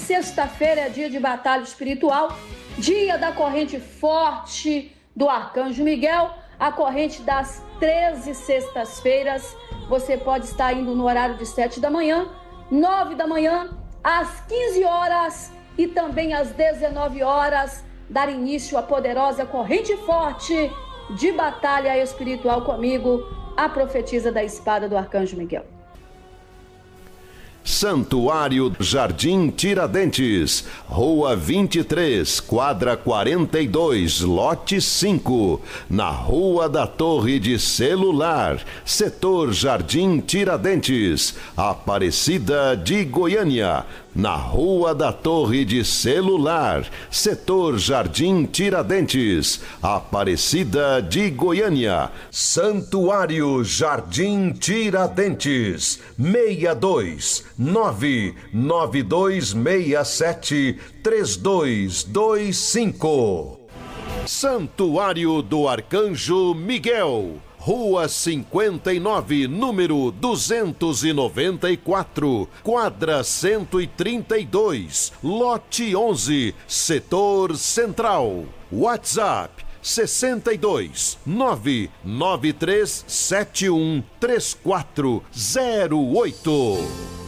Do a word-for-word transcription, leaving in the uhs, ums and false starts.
sexta-feira é dia de batalha espiritual, dia da corrente forte do Arcanjo Miguel, a corrente das treze sextas-feiras. Você pode estar indo no horário de sete da manhã, nove da manhã, às quinze horas e também às dezenove horas, dar início à poderosa corrente forte de batalha espiritual comigo, a profetisa da espada do Arcanjo Miguel. Santuário Jardim Tiradentes, Rua vinte e três, quadra quarenta e dois, lote cinco, na Rua da Torre de Celular, setor Jardim Tiradentes, Aparecida de Goiânia. Na Rua da Torre de Celular, setor Jardim Tiradentes, Aparecida de Goiânia. Santuário Jardim Tiradentes, seis dois nove nove dois seis sete três dois dois cinco. Santuário do Arcanjo Miguel, Rua cinquenta e nove, número duzentos e noventa e quatro, quadra cento e trinta e dois, lote onze, setor central. WhatsApp sessenta e dois, nove nove três sete um três quatro zero oito.